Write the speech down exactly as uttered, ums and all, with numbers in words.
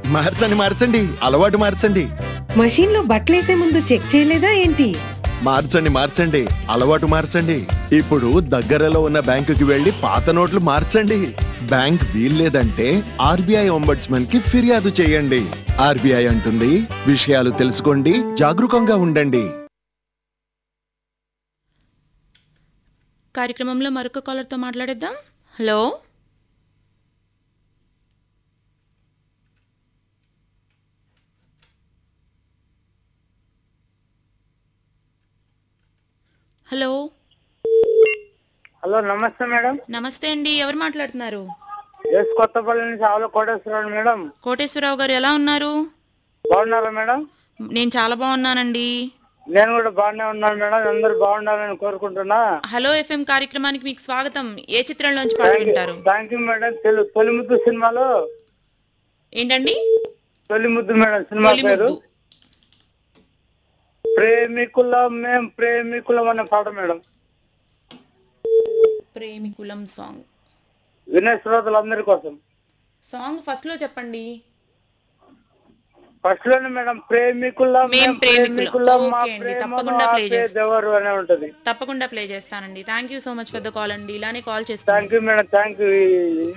మార్చండి మార్చండి అలవాటు మార్చండి. మషీన్ లో బట్టలేసే ముందు చెక్ చేయలేదా ఏంటి? మార్చండి మార్చండి అలవాటు మార్చండి. ఇప్పుడు దగ్గరలో ఉన్న బ్యాంకుకి వెళ్లి పాత నోట్లు మార్చండి. బ్యాంక్ వీల్లేదంటే ఆర్బీఐ ఒంబడ్స్మన్ కి ఫిర్యాదు చేయండి. ఆర్బీఐ అంటుంది, విషయాలు తెలుసుకోండి, జాగరూకంగా ఉండండి. కార్యక్రమంలో మరొక కాలర్తో మాట్లాడేద్దాం. హలో హలో హలో నమస్తే మేడం. నమస్తే అండి, ఎవరు మాట్లాడుతున్నారు? ఎస్ కొత్తపల్లి నుంచి ఆవుల కోటేశ్వరరావు మేడం. కోటేశ్వరరావు గారు ఎలా ఉన్నారు? బాగున్నారా మేడం? నేను చాలా బాగున్నానండి. నేను కూడా బాగానే ఉన్నాను మేడం. అందరు బాగుండాలని కోరుకుంటున్నా. హలో ఎఫ్ఎం కార్యక్రమానికి మీకు స్వాగతం. ఏ చిత్రంలోంచి పాట వింటారు? Thank you madam. తెలు తొలి ముద్దు సినిమాలో ఏంటండి? తొలి ముద్దు మేడం సినిమా తొలి పేరు. ముద్దు. ప్రేమికులం మేం ప్రేమికులం అనే పాట మేడం. ప్రేమికులం సాంగ్. వినయ్ శ్రోతలందరి కోసం సాంగ్ ఫస్ట్ లో చెప్పండి. ఫస్ట్ లోనే మేడం ప్రేమికులం మేం మేం ప్రేమికులం. ప్రేమికులం మా ఓకే అండి, ప్రేమను తప్పకుండా ప్లే చేస్తాను. ఆపేదెవరు అనే ఉంటది. తప్పకుండా ప్లే చేస్తానండి. Thank you so much for the call అండి. ఇలానే కాల్ చేస్తాను. Thank you madam. Thank you.